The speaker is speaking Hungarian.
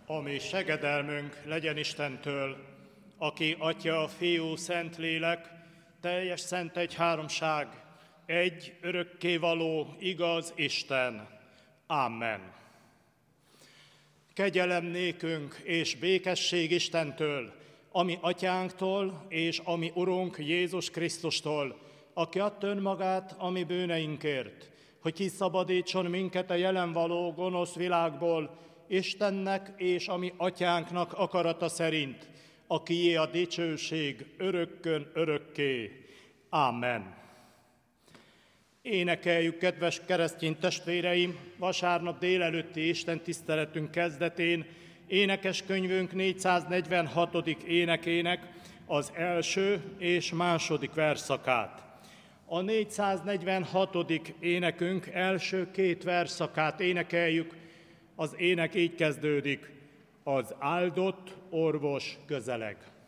Ami segedelmünk legyen Istentől, aki Atya, Fiú, Szentlélek, teljes szent egyháromság, egy örökkévaló, igaz Isten. Amen. Kegyelem nékünk és békesség Istentől, ami Atyánktól és ami Urunk Jézus Krisztustól, aki adta önmagát a mi bűneinkért, hogy kiszabadítson minket a jelen való gonosz világból, Istennek és a mi Atyánknak akarata szerint, akié a dicsőség örökkön örökké. Amen. Énekeljük, kedves keresztény testvéreim, vasárnap délelőtti Isten tiszteletünk kezdetén énekeskönyvünk 446. énekének az első és második versszakát. A 446. énekünk első két versszakát énekeljük, az ének így kezdődik: az áldott orvos közeleg.